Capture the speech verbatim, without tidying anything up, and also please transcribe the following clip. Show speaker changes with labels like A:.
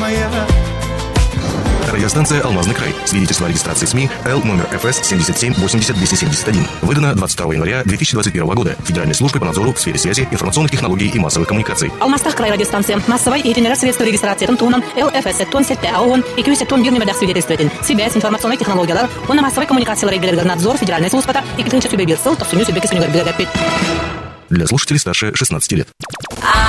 A: моя.
B: Радиостанция «Алмазный край». Свидетельство о регистрации СМИ Л номер эф эс семьдесят семь восемьдесят двести семьдесят один. Выдано двадцать второго января две тысячи двадцать первого года Федеральной службой по надзору в сфере связи, информационных технологий и массовых коммуникаций.
C: Алмастах край радиостанция. Массовой и итинер средства регистрации Тунтунан Л эф эс тон сетте аон и кюсе тон бирни медах свидетельствует. Связь, информационные технологии, он на массовой коммуникации регулярный надзор Федеральной службы и клинча сюбе бирсел, то суню сюбе кисуню горбига.
B: Для слушателей старше шестнадцати лет.